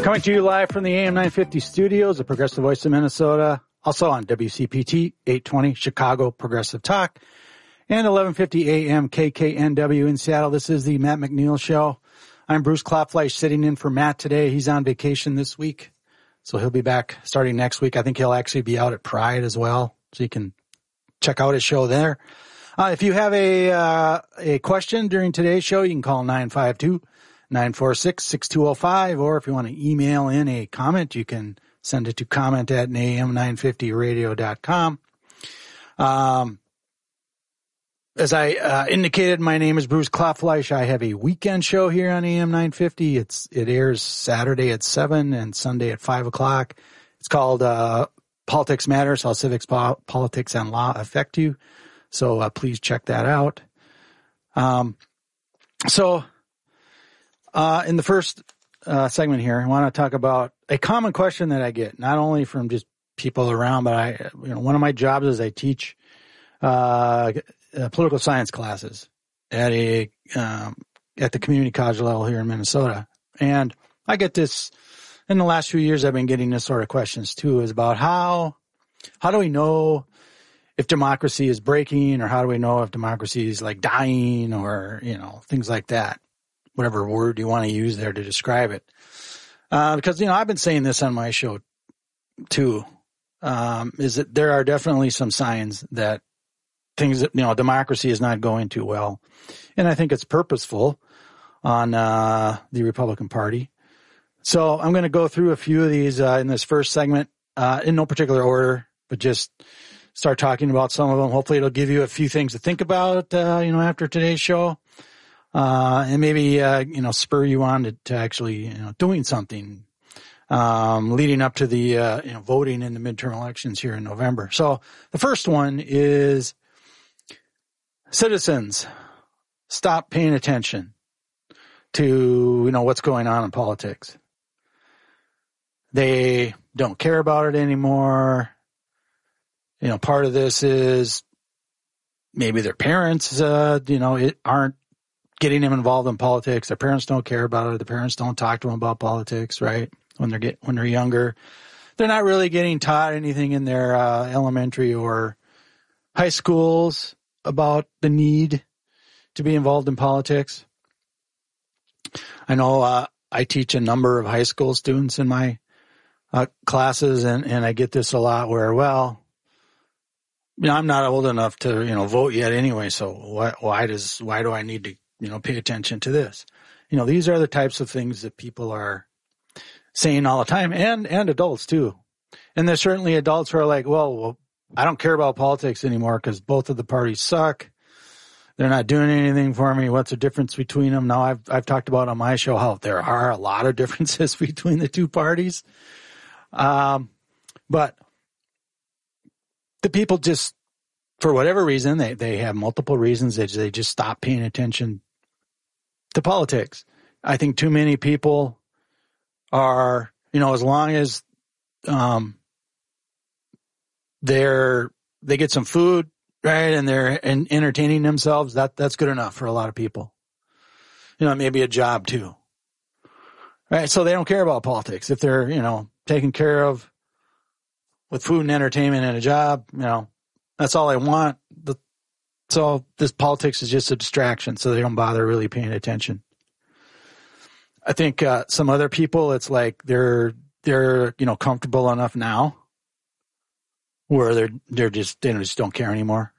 Coming to you live from the AM 950 studios, the Progressive Voice of Minnesota, also on WCPT 820 Chicago Progressive Talk, and 1150 AM KKNW in Seattle. This is the Matt McNeil Show. I'm Bruce Klopfleisch, sitting in for Matt today. He's on vacation this week, so he'll be back starting next week. I think he'll actually be out at Pride as well, so you can check out his show there. If you have a question during today's show, you can call 952-946-6205, or if you want to email in a comment, you can send it to comment@am950radio.com. As I indicated, my name is Bruce Klopfleisch. I have a weekend show here on AM 950. It airs Saturday at 7 and Sunday at 5 o'clock. It's called Politics Matters, How Civics, Politics, and Law Affect You. So please check that out. In the first segment here, I want to talk about a common question that I get, not only from just people around, but one of my jobs is I teach political science classes at the community college level here in Minnesota. And I get this in the last few years. I've been getting this sort of questions too, is about how do we know if democracy is breaking, or how do we know if democracy is like dying, or, things like that, whatever word you want to use there to describe it. Because, I've been saying this on my show too, is that there are definitely some signs that things that, democracy is not going too well. And I think it's purposeful on the Republican Party. So I'm going to go through a few of these in this first segment, in no particular order, but just start talking about some of them. Hopefully it'll give you a few things to think about, after today's show, and maybe, spur you on to actually, doing something, leading up to the, voting in the midterm elections here in November. So the first one is citizens stop paying attention to, what's going on in politics. They don't care about it anymore. Part of this is maybe their parents, aren't getting them involved in politics. Their parents don't care about it. The parents don't talk to them about politics, right? When they're younger, they're not really getting taught anything in their elementary or high schools about the need to be involved in politics. I know I teach a number of high school students in my classes, and I get this a lot where, I'm not old enough to, vote yet anyway. So why do I need to, pay attention to this? These are the types of things that people are saying all the time, and adults too. And there's certainly adults who are like, well, I don't care about politics anymore because both of the parties suck. They're not doing anything for me. What's the difference between them? Now, I've talked about on my show how there are a lot of differences between the two parties. But the people just, for whatever reason, they have multiple reasons, they just stop paying attention to politics. I think too many people are, as long as they get some food, right, and they're entertaining themselves, that's good enough for a lot of people. Maybe a job too, right? So they don't care about politics. If they're, taken care of with food and entertainment and a job, that's all they want. So this politics is just a distraction, so they don't bother really paying attention. I think some other people, it's like they're comfortable enough now where they just don't care anymore.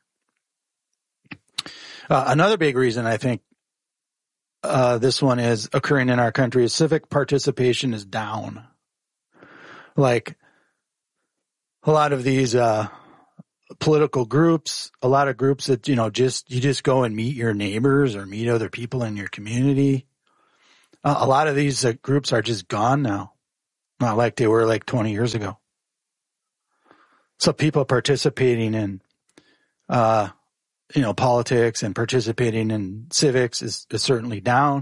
Another big reason I think this one is occurring in our country is civic participation is down. Like a lot of these political groups, a lot of groups that, you just go and meet your neighbors or meet other people in your community. A lot of these groups are just gone now, not like they were like 20 years ago. So people participating in, politics and participating in civics is certainly down.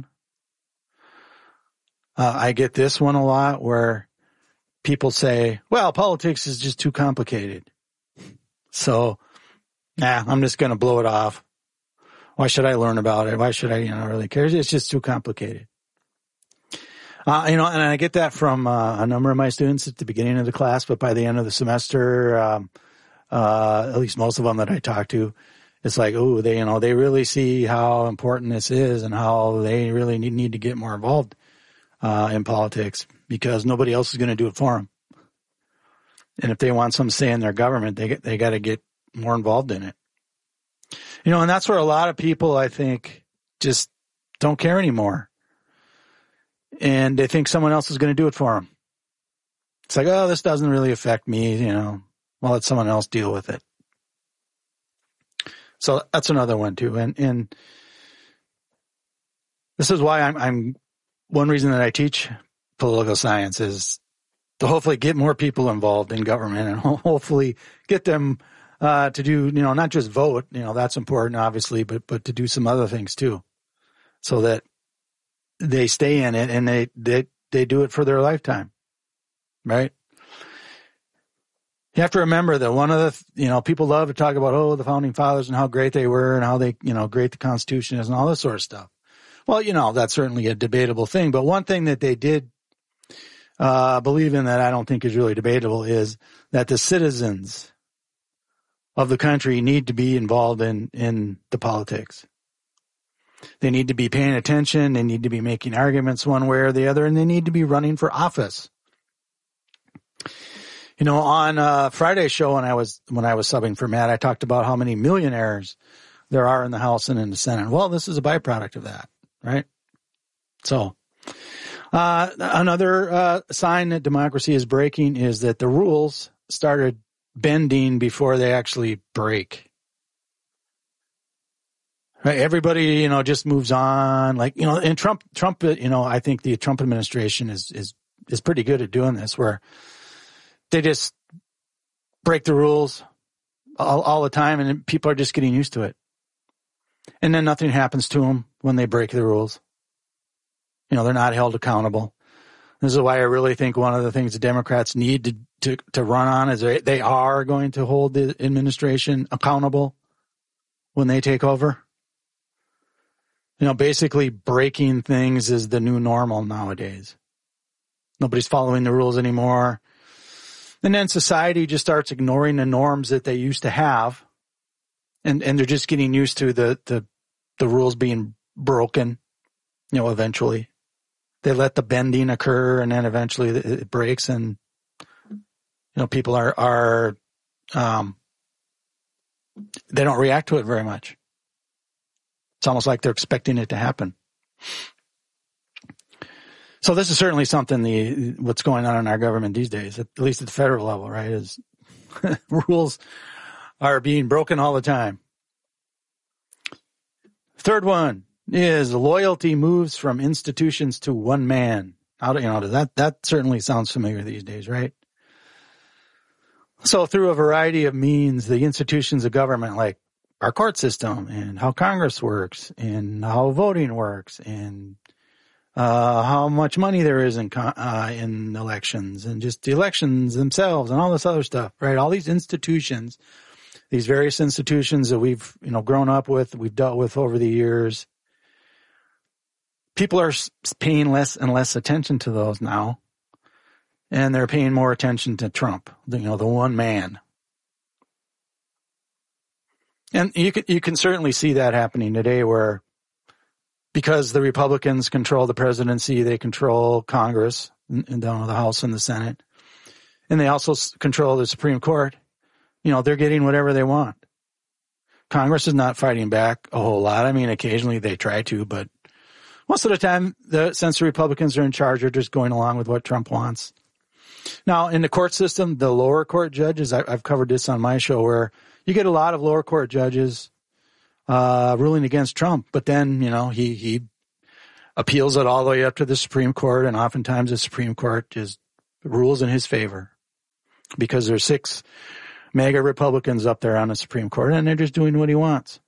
I get this one a lot where people say, well, politics is just too complicated. So, I'm just going to blow it off. Why should I learn about it? Why should I, really care? It's just too complicated. And I get that from a number of my students at the beginning of the class, but by the end of the semester, at least most of them that I talk to, it's like, oh, they really see how important this is and how they really need to get more involved in politics because nobody else is going to do it for them. And if they want some say in their government, they got to get more involved in it. And that's where a lot of people, I think, just don't care anymore. And they think someone else is going to do it for them. It's like, oh, this doesn't really affect me, I'll let someone else deal with it. So that's another one too. And this is why I'm one reason that I teach political science is to hopefully get more people involved in government and hopefully get them to do, not just vote, that's important obviously, but to do some other things too, so that they stay in it and they do it for their lifetime, right? You have to remember that one of the, people love to talk about, the founding fathers and how great they were and how they, great the Constitution is and all this sort of stuff. Well, that's certainly a debatable thing, but one thing that they did believe in that I don't think is really debatable is that the citizens of the country need to be involved in the politics. They need to be paying attention. They need to be making arguments one way or the other, and they need to be running for office. On Friday's show when I was subbing for Matt, I talked about how many millionaires there are in the House and in the Senate. Well, this is a byproduct of that, right? So, another sign that democracy is breaking is that the rules started bending before they actually break. Right? Everybody, just moves on. And Trump, I think the Trump administration is pretty good at doing this, where they just break the rules all the time, and people are just getting used to it. And then nothing happens to them when they break the rules. They're not held accountable. This is why I really think one of the things the Democrats need to run on is they are going to hold the administration accountable when they take over. Basically breaking things is the new normal nowadays. Nobody's following the rules anymore. And then society just starts ignoring the norms that they used to have. And they're just getting used to the rules being broken, eventually. They let the bending occur and then eventually it breaks and, people are they don't react to it very much. It's almost like they're expecting it to happen. So this is certainly something what's going on in our government these days, at least at the federal level, right, is rules are being broken all the time. Third one is loyalty moves from institutions to one man. That certainly sounds familiar these days, right? So through a variety of means, the institutions of government, like our court system and how Congress works and how voting works and how much money there is in elections and just the elections themselves and all this other stuff, right? All these institutions, these various institutions that we've, grown up with, we've dealt with over the years. People are paying less and less attention to those now. And they're paying more attention to Trump, the one man. And you can certainly see that happening today where because the Republicans control the presidency, they control Congress, and the House and the Senate, and they also control the Supreme Court. They're getting whatever they want. Congress is not fighting back a whole lot. I mean, occasionally they try to, but most of the time, since the Republicans are in charge, they're just going along with what Trump wants. Now, in the court system, the lower court judges, I've covered this on my show, where you get a lot of lower court judges ruling against Trump, but then, he appeals it all the way up to the Supreme Court, and oftentimes the Supreme Court just rules in his favor because there's 6 mega Republicans up there on the Supreme Court, and they're just doing what he wants.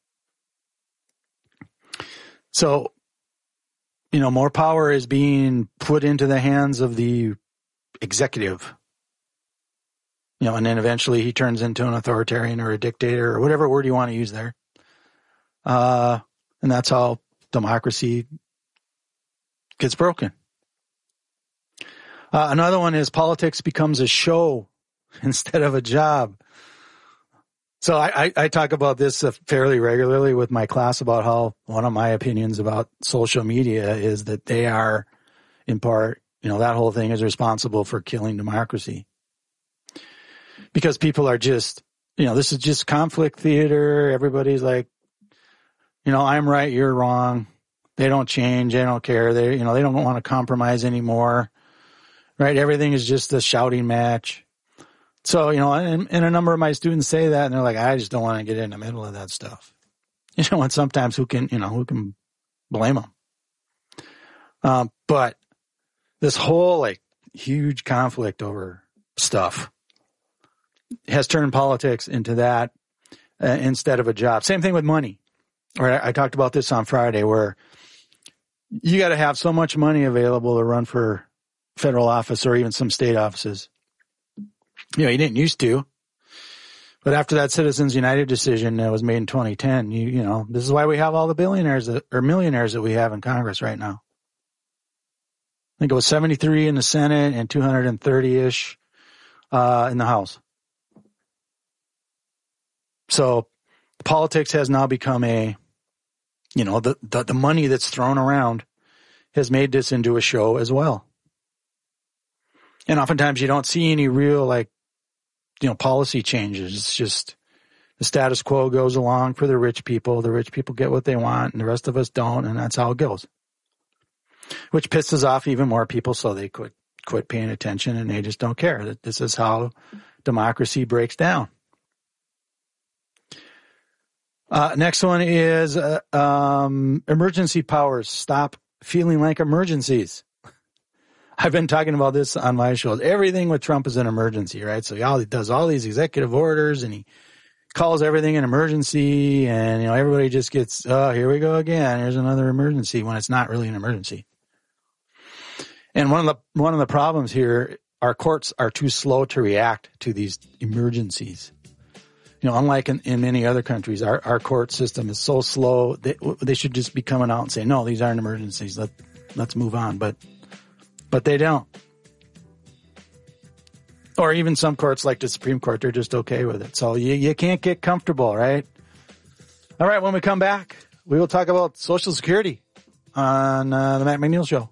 So, more power is being put into the hands of the executive, and then eventually he turns into an authoritarian or a dictator or whatever word you want to use there. And that's how democracy gets broken. Another one is politics becomes a show instead of a job. So I talk about this fairly regularly with my class about how one of my opinions about social media is that they are, in part, that whole thing is responsible for killing democracy. Because people are just, this is just conflict theater. Everybody's like, I'm right, you're wrong. They don't change. They don't care. They don't want to compromise anymore. Right? Everything is just a shouting match. So, and a number of my students say that, and they're like, I just don't want to get in the middle of that stuff. And sometimes who can blame them? But this whole, huge conflict over stuff has turned politics into that instead of a job. Same thing with money. Right? I talked about this on Friday, where you got to have so much money available to run for federal office or even some state offices. You didn't used to. But after that Citizens United decision that was made in 2010, this is why we have all the billionaires or millionaires that we have in Congress right now. I think it was 73 in the Senate and 230-ish in the House. So politics has now become the money that's thrown around has made this into a show as well. And oftentimes you don't see any real, policy changes. It's just the status quo goes along for the rich people. The rich people get what they want and the rest of us don't. And that's how it goes, which pisses off even more people. So they quit paying attention and they just don't care that this is how democracy breaks down. Next one is emergency powers stop feeling like emergencies. I've been talking about this on my shows. Everything with Trump is an emergency, right? So he does all these executive orders and he calls everything an emergency, and everybody just gets, oh, here we go again. Here's another emergency, when it's not really an emergency. And one of the problems here, our courts are too slow to react to these emergencies. Unlike in many other countries, our court system is so slow. They should just be coming out and saying, no, these aren't emergencies. Let's move on. But they don't. Or even some courts like the Supreme Court, they're just okay with it. So you can't get comfortable, right? All right, when we come back, we will talk about Social Security on the Matt McNeil Show.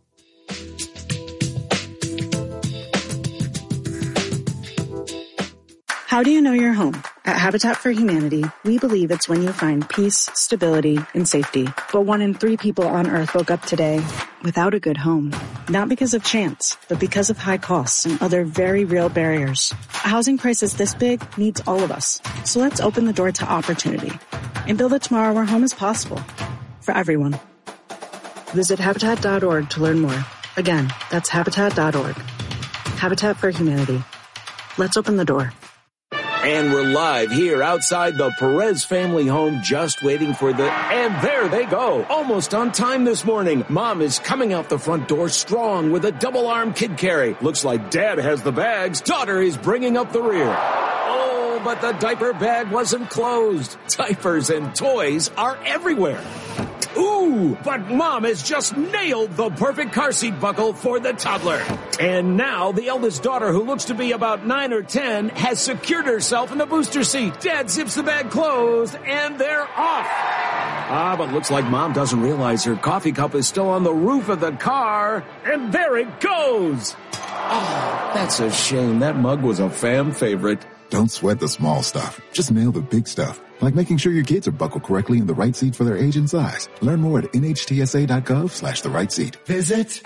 How do you know you're home? At Habitat for Humanity, we believe it's when you find peace, stability, and safety. But 1 in 3 people on Earth woke up today without a good home. Not because of chance, but because of high costs and other very real barriers. A housing crisis this big needs all of us. So let's open the door to opportunity and build a tomorrow where home is possible for everyone. Visit Habitat.org to learn more. Again, that's Habitat.org. Habitat for Humanity. Let's open the door. And we're live here outside the Perez family home, just waiting for and there they go. Almost on time this morning. Mom is coming out the front door strong with a double-arm kid carry. Looks like Dad has the bags. Daughter is bringing up the rear. Oh, but the diaper bag wasn't closed. Diapers and toys are everywhere. Ooh, but Mom has just nailed the perfect car seat buckle for the toddler. And now the eldest daughter, who looks to be about 9 or 10, has secured herself in the booster seat. Dad zips the bag closed, and they're off. But looks like Mom doesn't realize her coffee cup is still on the roof of the car. And there it goes. Oh, that's a shame. That mug was a fan favorite. Don't sweat the small stuff. Just nail the big stuff. Like making sure your kids are buckled correctly in the right seat for their age and size. Learn more at nhtsa.gov/the right seat. Visit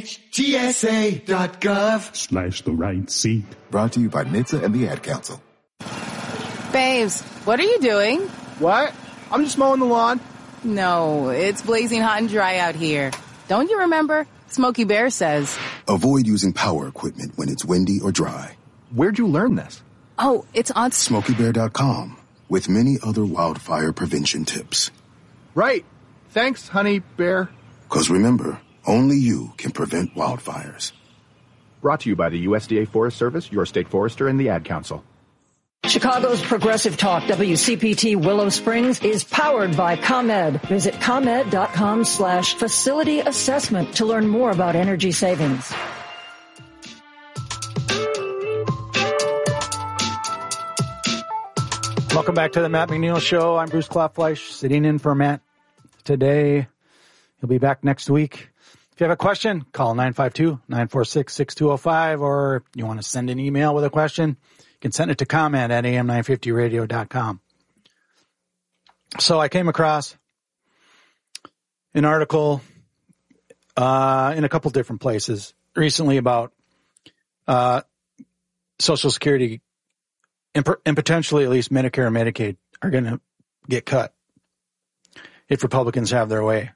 nhtsa.gov/the right seat. Brought to you by NHTSA and the Ad Council. Babes, what are you doing? What? I'm just mowing the lawn. No, it's blazing hot and dry out here. Don't you remember? Smokey Bear says, avoid using power equipment when it's windy or dry. Where'd you learn this? Oh, it's on SmokeyBear.com. With many other wildfire prevention tips. Right. Thanks, honey bear. 'Cause remember, only you can prevent wildfires. Brought to you by the USDA Forest Service, your state forester, and the Ad Council. Chicago's Progressive Talk, WCPT Willow Springs, is powered by ComEd. Visit ComEd.com/facility assessment to learn more about energy savings. Welcome back to the Matt McNeil Show. I'm Bruce Klopfleisch, sitting in for Matt today. He'll be back next week. If you have a question, call 952-946-6205, or you want to send an email with a question, you can send it to comment@am950radio.com. So I came across an article in a couple different places recently about Social Security and potentially at least Medicare and Medicaid are going to get cut if Republicans have their way.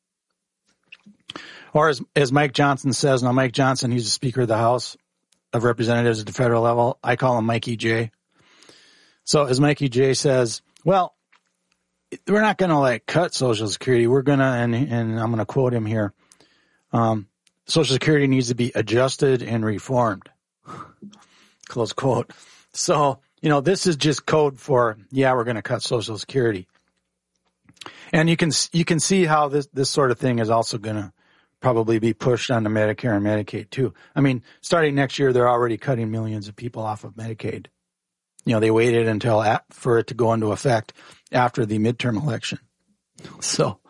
Or as Mike Johnson says, now Mike Johnson, he's the Speaker of the House of Representatives at the federal level. I call him Mikey J. So as Mikey J says, well, we're not going to cut Social Security. We're going to, and I'm going to quote him here. Social Security needs to be adjusted and reformed. Close quote. So, this is just code for, we're going to cut Social Security. And you can see how this sort of thing is also going to probably be pushed onto Medicare and Medicaid too. I mean, starting next year, they're already cutting millions of people off of Medicaid. They waited until for it to go into effect after the midterm election. So,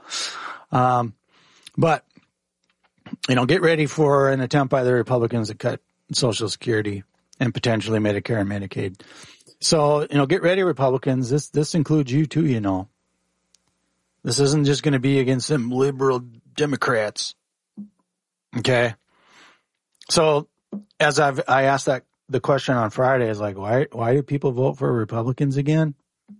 but, get ready for an attempt by the Republicans to cut Social Security and potentially Medicare and Medicaid. So, get ready, Republicans. This includes you too, This isn't just going to be against some liberal Democrats. Okay. So as I asked the question on Friday is why do people vote for Republicans again?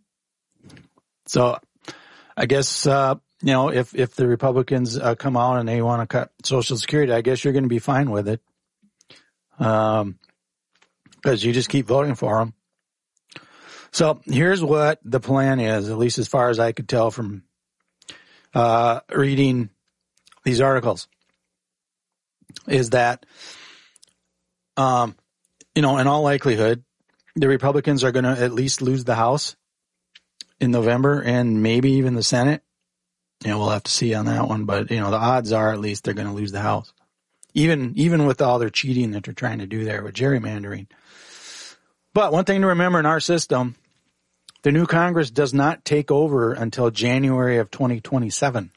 So I guess, if the Republicans come out and they want to cut Social Security, I guess you're going to be fine with it. Because you just keep voting for them. So here's what the plan is, at least as far as I could tell from reading these articles, is that, in all likelihood, the Republicans are going to at least lose the House in November and maybe even the Senate. We'll have to see on that one, but, the odds are at least they're going to lose the House, even with all their cheating that they're trying to do there with gerrymandering. But one thing to remember in our system, the new Congress does not take over until January of 2027.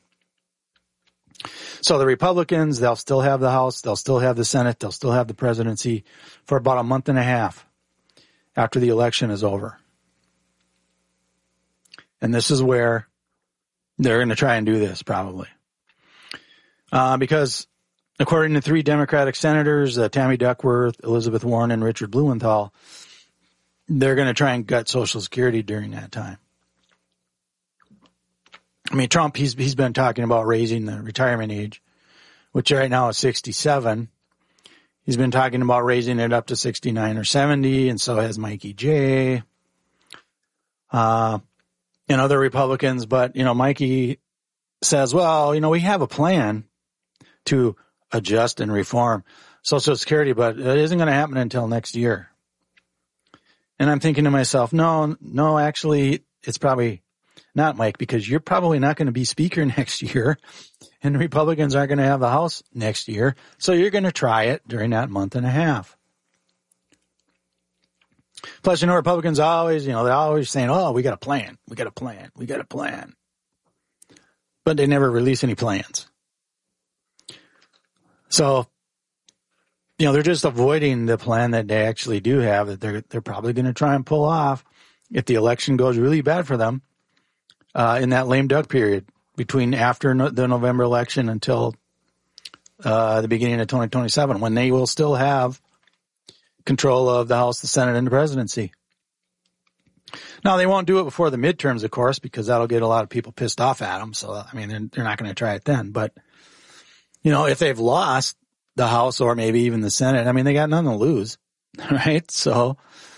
So the Republicans, they'll still have the House, they'll still have the Senate, they'll still have the presidency for about a month and a half after the election is over. And this is where they're going to try and do this probably. Because according to 3 Democratic senators, Tammy Duckworth, Elizabeth Warren, and Richard Blumenthal, they're going to try and gut Social Security during that time. I mean, Trump, he's been talking about raising the retirement age, which right now is 67. He's been talking about raising it up to 69 or 70, and so has Mikey J. And other Republicans. But, Mikey says, well, we have a plan to adjust and reform Social Security, but it isn't going to happen until next year. And I'm thinking to myself, no, actually, it's probably not, Mike, because you're probably not going to be Speaker next year, and the Republicans aren't going to have the House next year, so you're going to try it during that month and a half. Plus, Republicans always, they're always saying, oh, we got a plan. But they never release any plans. So, they're just avoiding the plan that they actually do have that they're probably going to try and pull off if the election goes really bad for them in that lame duck period between after the November election until the beginning of 2027, when they will still have control of the House, the Senate, and the presidency. Now, they won't do it before the midterms, of course, because that'll get a lot of people pissed off at them. So, they're not going to try it then. But, if they've lost the House or maybe even the Senate, they got nothing to lose, right? So